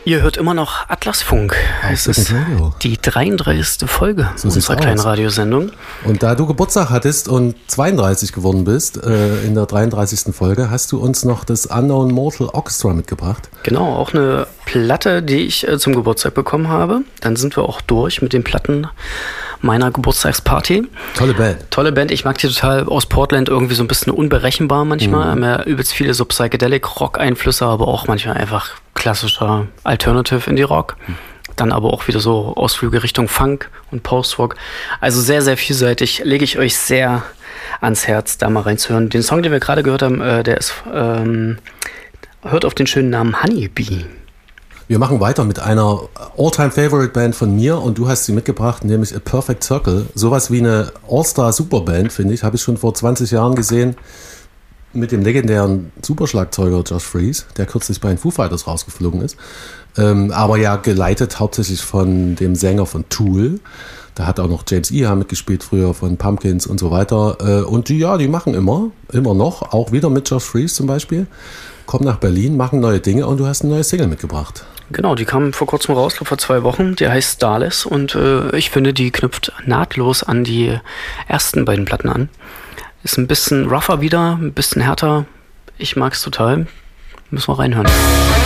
Ihr hört immer noch Atlasfunk. Es ist die 33. Folge unserer kleinen Radiosendung. Und da du Geburtstag hattest und 32 geworden bist, in der 33. Folge, hast du uns noch das Unknown Mortal Orchestra mitgebracht. Genau, auch eine Platte, die ich zum Geburtstag bekommen habe. Dann sind wir auch durch mit den Platten meiner Geburtstagsparty. Tolle Band. Tolle Band, ich mag die total, aus Portland, irgendwie so ein bisschen unberechenbar manchmal. Haben ja übelst viele so Psychedelic-Rock-Einflüsse, aber auch manchmal einfach klassischer Alternative Indie-Rock. Dann aber auch wieder so Ausflüge Richtung Funk und Post-Rock. Also sehr, sehr vielseitig. Lege ich euch sehr ans Herz, da mal reinzuhören. Den Song, den wir gerade gehört haben, der ist, hört auf den schönen Namen Honeybee. Wir machen weiter mit einer All-Time-Favorite-Band von mir und du hast sie mitgebracht, nämlich A Perfect Circle. Sowas wie eine All-Star-Superband, finde ich, habe ich schon vor 20 Jahren gesehen mit dem legendären Superschlagzeuger Josh Freese, der kürzlich bei den Foo Fighters rausgeflogen ist. Aber ja geleitet hauptsächlich von dem Sänger von Tool. Da hat auch noch James Iha mitgespielt früher von Pumpkins und so weiter. Und die machen immer noch, auch wieder mit Josh Freese zum Beispiel. Kommen nach Berlin, machen neue Dinge und du hast eine neue Single mitgebracht. Genau, die kam vor kurzem raus, vor 2 Wochen. Die heißt Starless und ich finde, die knüpft nahtlos an die ersten beiden Platten an. Ist ein bisschen rougher wieder, ein bisschen härter. Ich mag's total. Müssen wir reinhören.